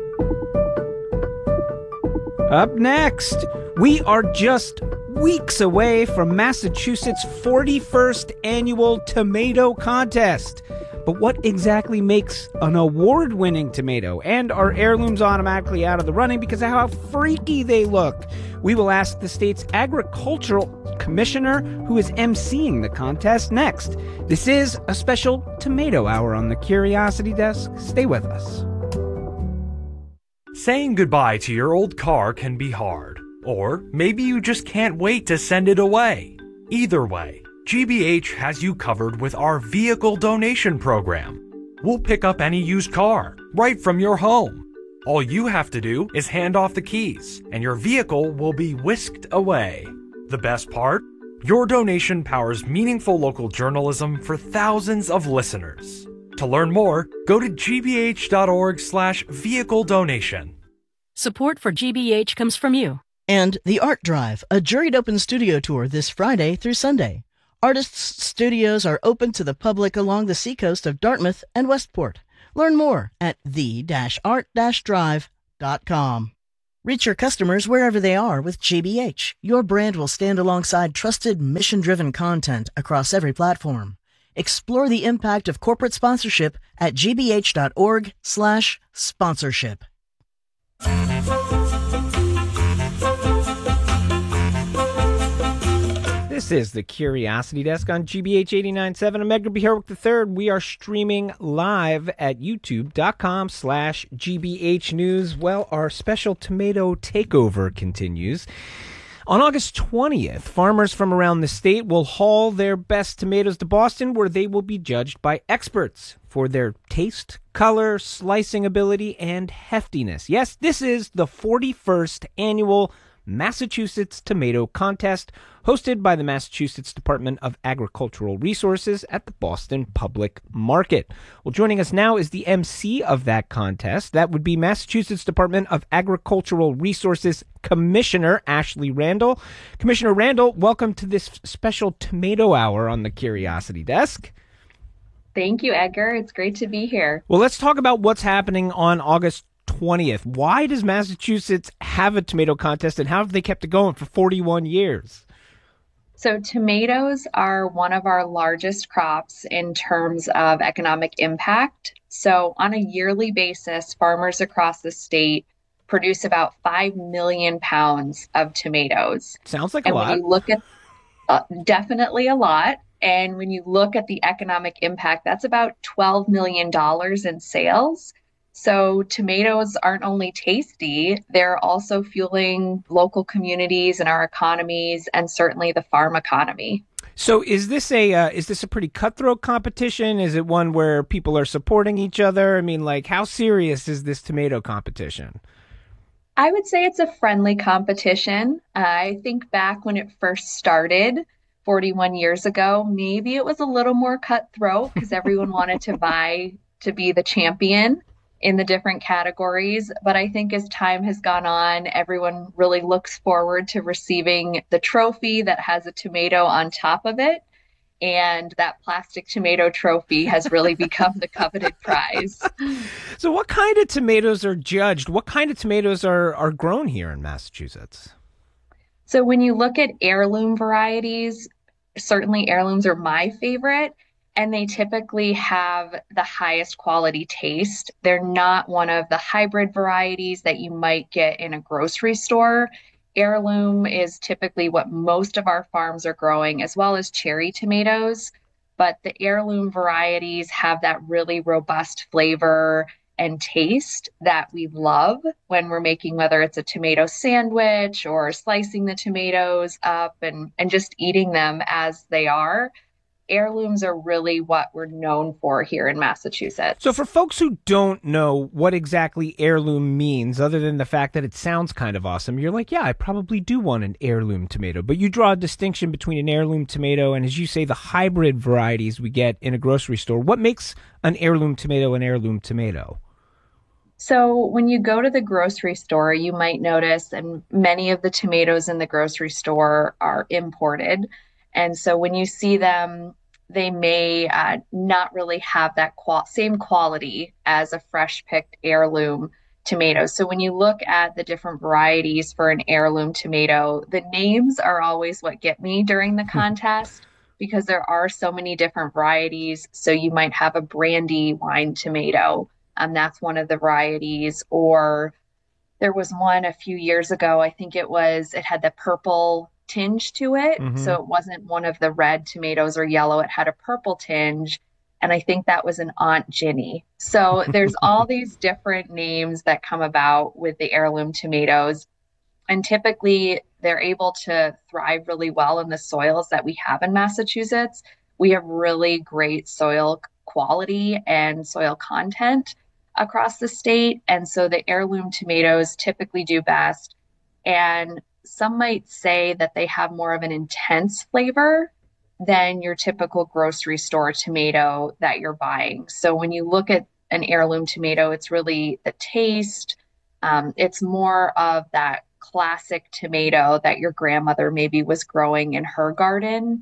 Up next, we are just weeks away from Massachusetts' 41st annual tomato contest. But what exactly makes an award-winning tomato? And are heirlooms automatically out of the running because of how freaky they look? We will ask the state's agricultural commissioner, who is emceeing the contest, next. This is a special Tomato Hour on the Curiosity Desk. Stay with us. Saying goodbye to your old car can be hard. Or maybe you just can't wait to send it away. Either way, GBH has you covered with our vehicle donation program. We'll pick up any used car right from your home. All you have to do is hand off the keys, and your vehicle will be whisked away. The best part? Your donation powers meaningful local journalism for thousands of listeners. To learn more, go to gbh.org/vehicle donation. Support for GBH comes from you. And The Art Drive, a juried open studio tour this Friday through Sunday. Artists' studios are open to the public along the seacoast of Dartmouth and Westport. Learn more at the-art-drive.com. Reach your customers wherever they are with GBH. Your brand will stand alongside trusted, mission-driven content across every platform. Explore the impact of corporate sponsorship at gbh.org/sponsorship. This is the Curiosity Desk on GBH 89.7. I'm Edgar B. Herwick III. We are streaming live at youtube.com/GBH News. Well, our special tomato takeover continues. On August 20th, farmers from around the state will haul their best tomatoes to Boston, where they will be judged by experts for their taste, color, slicing ability, and heftiness. Yes, this is the 41st annual Massachusetts Tomato Contest, hosted by the Massachusetts Department of Agricultural Resources at the Boston Public Market. Well, joining us now is the MC of that contest. That would be Massachusetts Department of Agricultural Resources Commissioner Ashley Randall. Commissioner Randall, welcome to this special Tomato Hour on the Curiosity Desk. Thank you, Edgar. It's great to be here. Well, let's talk about what's happening on August 20th. Why does Massachusetts have a tomato contest, and how have they kept it going for 41 years? So tomatoes are one of our largest crops in terms of economic impact. So on a yearly basis, farmers across the state produce about 5 million pounds of tomatoes. Sounds like a lot. When you look at definitely a lot. And when you look at the economic impact, that's about $12 million in sales. So tomatoes aren't only tasty, they're also fueling local communities and our economies, and certainly the farm economy. So is this a pretty cutthroat competition? Is it one where people are supporting each other? I mean, like, how serious is this tomato competition? I would say it's a friendly competition. I think back when it first started 41 years ago, maybe it was a little more cutthroat because everyone wanted to vie to be the champion in the different categories. But I think as time has gone on, everyone really looks forward to receiving the trophy that has a tomato on top of it. And that plastic tomato trophy has really become the coveted prize. So what kind of tomatoes are judged? What kind of tomatoes are grown here in Massachusetts? So when you look at heirloom varieties, certainly heirlooms are my favorite. And they typically have the highest quality taste. They're not one of the hybrid varieties that you might get in a grocery store. Heirloom is typically what most of our farms are growing, as well as cherry tomatoes. But the heirloom varieties have that really robust flavor and taste that we love when we're making, whether it's a tomato sandwich or slicing the tomatoes up and just eating them as they are. Heirlooms are really what we're known for here in Massachusetts. So for folks who don't know what exactly heirloom means, other than the fact that it sounds kind of awesome, you're like, yeah, I probably do want an heirloom tomato. But you draw a distinction between an heirloom tomato and, as you say, the hybrid varieties we get in a grocery store. What makes an heirloom tomato an heirloom tomato? So when you go to the grocery store, you might notice, and many of the tomatoes in the grocery store are imported. And so when you see them, they may not really have that same quality as a fresh picked heirloom tomato. So when you look at the different varieties for an heirloom tomato, the names are always what get me during the contest because there are so many different varieties. So you might have a brandy wine tomato, and that's one of the varieties. Or there was one a few years ago, I think it had the purple tinge to it. Mm-hmm. So it wasn't one of the red tomatoes or yellow. It had a purple tinge. And I think that was an Aunt Ginny. So there's all these different names that come about with the heirloom tomatoes. And typically they're able to thrive really well in the soils that we have in Massachusetts. We have really great soil quality and soil content across the state. And so the heirloom tomatoes typically do best. And some might say that they have more of an intense flavor than your typical grocery store tomato that you're buying. So when you look at an heirloom tomato, it's really the taste. It's more of that classic tomato that your grandmother maybe was growing in her garden.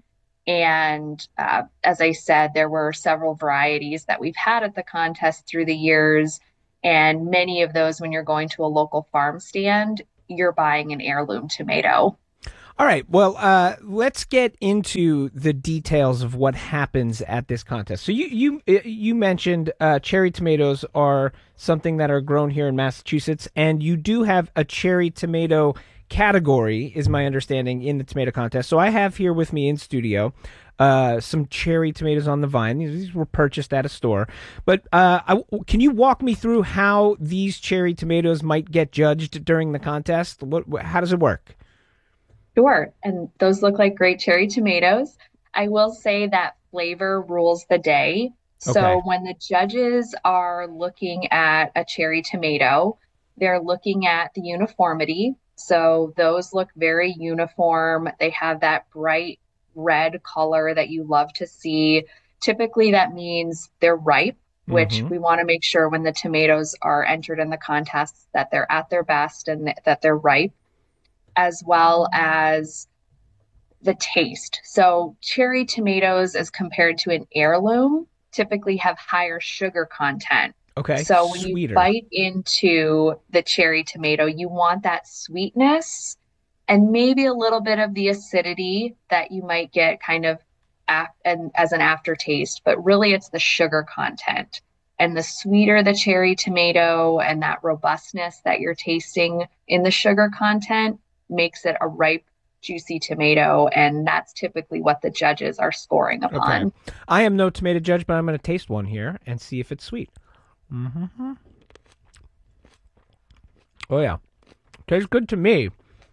And as I said, there were several varieties that we've had at the contest through the years. And many of those, when you're going to a local farm stand, you're buying an heirloom tomato. All right. Well, let's get into the details of what happens at this contest. So you mentioned cherry tomatoes are something that are grown here in Massachusetts, and you do have a cherry tomato category, is my understanding, in the tomato contest. So I have here with me in studio some cherry tomatoes on the vine. These were purchased at a store. But can you walk me through how these cherry tomatoes might get judged during the contest? How does it work? Sure. And those look like great cherry tomatoes. I will say that flavor rules the day. So Okay. when the judges are looking at a cherry tomato, they're looking at the uniformity. So those look very uniform. They have that bright red color that you love to see. Typically, that means they're ripe, which we want to make sure when the tomatoes are entered in the contest that they're at their best and that they're ripe, as well as the taste. So cherry tomatoes, as compared to an heirloom, typically have higher sugar content. Okay. So when Sweeter. you bite into the cherry tomato, you want that sweetness and maybe a little bit of the acidity that you might get kind of as an aftertaste, but really it's the sugar content. And the sweeter the cherry tomato and that robustness that you're tasting in the sugar content makes it a ripe, juicy tomato. And that's typically what the judges are scoring upon. Okay. I am no tomato judge, but I'm going to taste one here and see if it's sweet. Mm-hmm. Oh, yeah. Tastes good to me.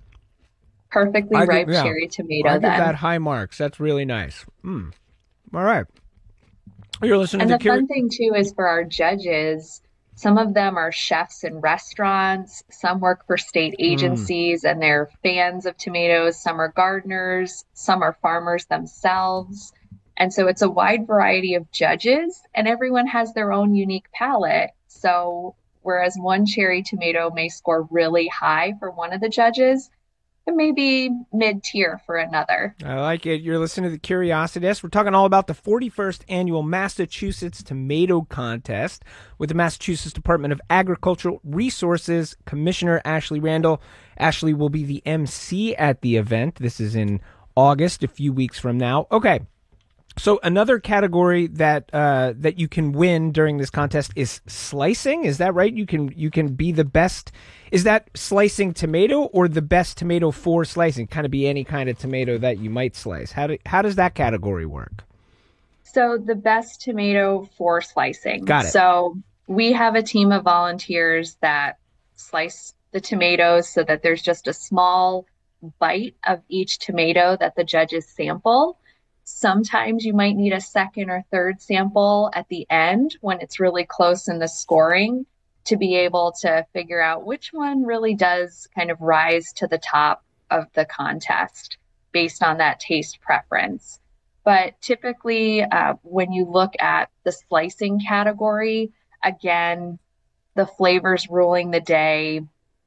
Perfectly ripe cherry tomato. I give then. that high marks. That's really nice. All right. You're listening And to the fun thing too is for our judges, some of them are chefs in restaurants, some work for state agencies and they're fans of tomatoes, some are gardeners, some are farmers themselves. And so it's a wide variety of judges and everyone has their own unique palate. So whereas one cherry tomato may score really high for one of the judges, it may be mid-tier for another. I like it. You're listening to The Curiosity Desk. We're talking all about the 41st Annual Massachusetts Tomato Contest with the Massachusetts Department of Agricultural Resources Commissioner Ashley Randall. Ashley will be the MC at the event. This is in August, a few weeks from now. Okay. So another category that that you can win during this contest is slicing. Is that right? You can be the best. Is that slicing tomato or the best tomato for slicing? Kind of be any kind of tomato that you might slice. How does that category work? So the best tomato for slicing. Got it. So we have a team of volunteers that slice the tomatoes so that there's just a small bite of each tomato that the judges sample. Sometimes you might need a second or third sample at the end when it's really close in the scoring to be able to figure out which one really does kind of rise to the top of the contest based on that taste preference. But typically, when you look at the slicing category, again, the flavors ruling the day,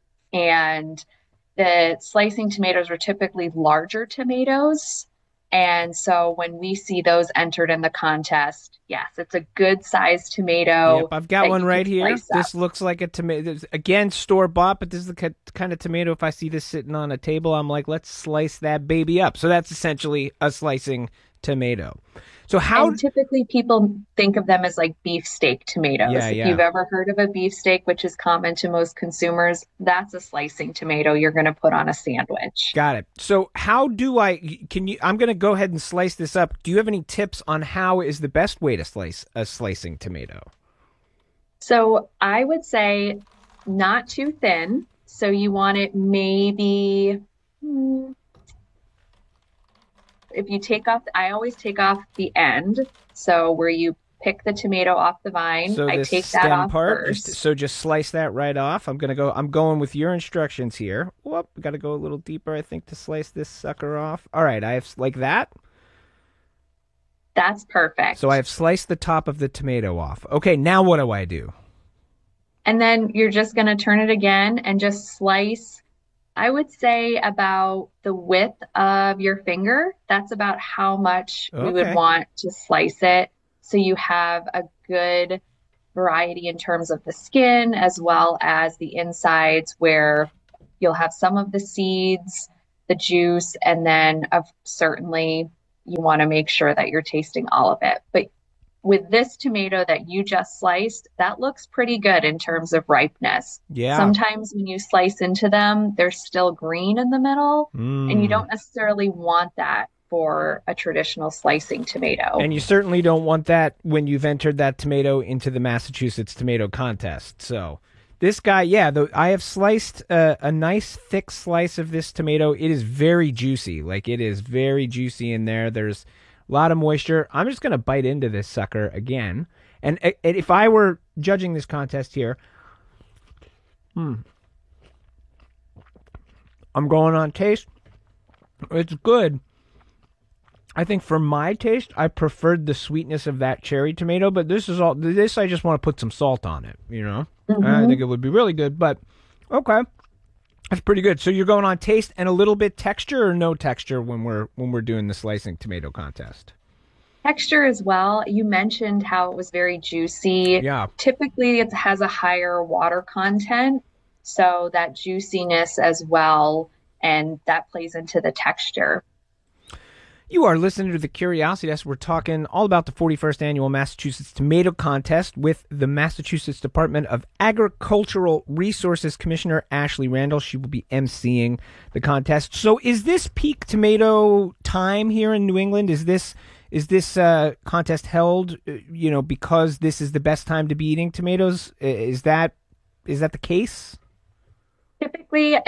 and the slicing tomatoes are typically larger tomatoes. And so when we see those entered in the contest, yes, it's a good sized tomato. Yep, I've got one right here. This looks like a tomato. Again, store bought, but this is the kind of tomato, if I see this sitting on a table, I'm like, let's slice that baby up. So that's essentially a slicing tomato. So how typically people think of them as like beefsteak tomatoes. Yeah, if yeah. you've ever heard of a beefsteak, which is common to most consumers, that's a slicing tomato you're going to put on a sandwich. Got it. So how do I'm going to go ahead and slice this up. Do you have any tips on how is the best way to slice a slicing tomato? So I would say not too thin. So you want it maybe, if you take off, I always take off the end. So where you pick the tomato off the vine, So I this take that stem off part, first. so just slice that right off. I'm going with your instructions here. Whoop, got to go a little deeper, I think, to slice this sucker off. All right, I have like that. That's perfect. So I have sliced the top of the tomato off. Okay, now what do I do? And then you're just going to turn it again and just slice, I would say about the width of your finger. That's about how much we would want to slice it. So you have a good variety in terms of the skin as well as the insides, where you'll have some of the seeds, the juice, and then certainly you want to make sure that you're tasting all of it. But with this tomato that you just sliced, that looks pretty good in terms of ripeness. Yeah. Sometimes when you slice into them, they're still green in the middle, and you don't necessarily want that for a traditional slicing tomato. And you certainly don't want that when you've entered that tomato into the Massachusetts Tomato Contest. So this guy, I have sliced a nice thick slice of this tomato. It is very juicy. Like, it is very juicy in there. There's a lot of moisture. I'm just going to bite into this sucker again. And if I were judging this contest here, I'm going on taste. It's good. I think for my taste, I preferred the sweetness of that cherry tomato, but this I just want to put some salt on it, you know? I think it would be really good, but okay. That's pretty good. So you're going on taste and a little bit texture, or no texture when we're doing the slicing tomato contest? Texture as well. You mentioned how it was very juicy. Yeah. Typically it has a higher water content, so that juiciness as well, and that plays into the texture. You are listening to The Curiosity Desk. We're talking all about the 41st Annual Massachusetts Tomato Contest with the Massachusetts Department of Agricultural Resources Commissioner Ashley Randall. She will be emceeing the contest. So is this peak tomato time here in New England? Is this contest held, because this is the best time to be eating tomatoes? Is that the case? Typically,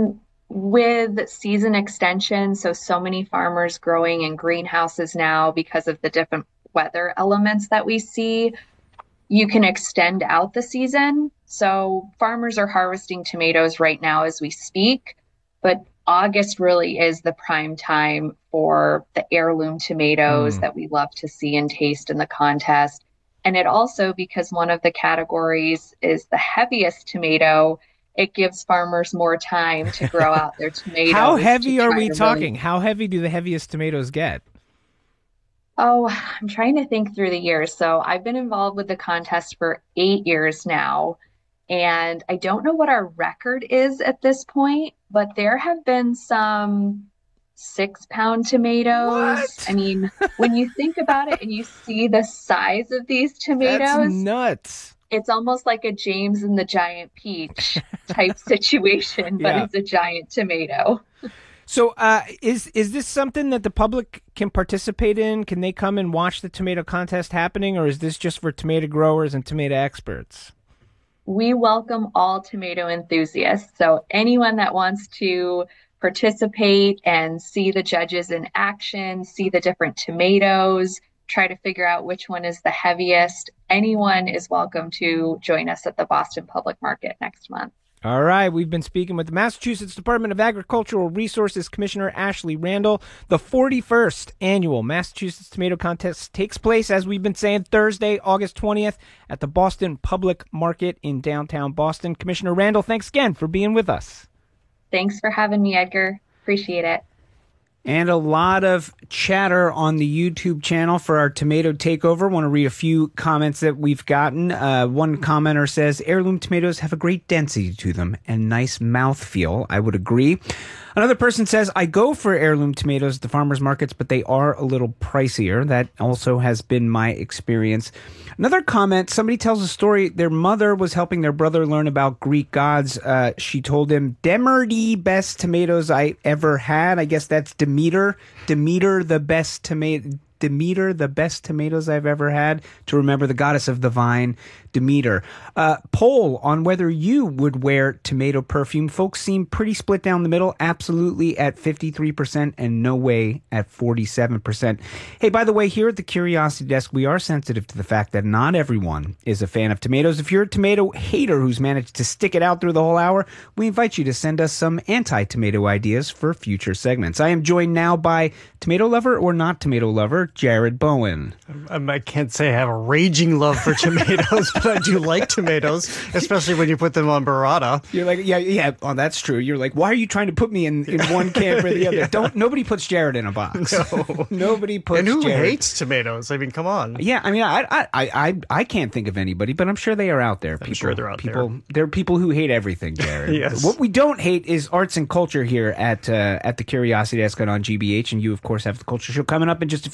with season extension, so many farmers growing in greenhouses now because of the different weather elements that we see, you can extend out the season. So farmers are harvesting tomatoes right now as we speak, but August really is the prime time for the heirloom tomatoes that we love to see and taste in the contest. And it also, because one of the categories is the heaviest tomato, it gives farmers more time to grow out their tomatoes. How heavy are we talking? How heavy do the heaviest tomatoes get? Oh, I'm trying to think through the years. So I've been involved with the contest for 8 years now, and I don't know what our record is at this point, but there have been some 6-pound tomatoes. What? When you think about it and you see the size of these tomatoes, that's nuts. It's almost like a James and the Giant Peach type situation, but it's a giant tomato. So is this something that the public can participate in? Can they come and watch the tomato contest happening, or is this just for tomato growers and tomato experts? We welcome all tomato enthusiasts. So anyone that wants to participate and see the judges in action, see the different tomatoes, try to figure out which one is the heaviest, anyone is welcome to join us at the Boston Public Market next month. All right, we've been speaking with the Massachusetts Department of Agricultural Resources Commissioner Ashley Randall. The 41st Annual Massachusetts Tomato Contest takes place, as we've been saying, Thursday, August 20th at the Boston Public Market in downtown Boston. Commissioner Randall, thanks again for being with us. Thanks for having me, Edgar. Appreciate it. And a lot of chatter on the YouTube channel for our tomato takeover. Want to read a few comments that we've gotten. One commenter says, heirloom tomatoes have a great density to them and nice mouthfeel. I would agree. Another person says, I go for heirloom tomatoes at the farmers markets, but they are a little pricier. That also has been my experience. Another comment, somebody tells a story. Their mother was helping their brother learn about Greek gods. She told him, Demeter, best tomatoes I ever had. I guess that's Demeter. Demeter, the best tomato. Demeter, the best tomatoes I've ever had, to remember the goddess of the vine, Demeter. Poll on whether you would wear tomato perfume. Folks seem pretty split down the middle, absolutely at 53% and no way at 47%. Hey, by the way, here at the Curiosity Desk, we are sensitive to the fact that not everyone is a fan of tomatoes. If you're a tomato hater who's managed to stick it out through the whole hour, we invite you to send us some anti-tomato ideas for future segments. I am joined now by tomato lover or not tomato lover, Jared Bowen. I can't say I have a raging love for tomatoes, but I do like tomatoes, especially when you put them on burrata. You're like, yeah, oh, that's true. You're like, why are you trying to put me in one camp or the other? Yeah. Nobody puts Jared in a box. No. Nobody puts And who Jared. hates tomatoes? I mean, come on. Yeah, I mean, I can't think of anybody, but I'm sure they are out there. I'm sure they're out there. There are people who hate everything, Jared. Yes. What we don't hate is arts and culture here at the Curiosity Desk on GBH, and you, of course, have the Culture Show coming up in just a few